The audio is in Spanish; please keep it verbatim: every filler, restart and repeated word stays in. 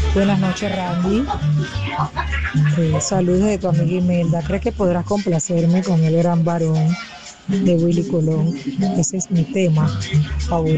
Buenas noches, Randy. Eh, saludos de tu amiga Imelda. ¿Crees que podrás complacerme con el gran varón de Willy Colón? Ese es mi tema favorito.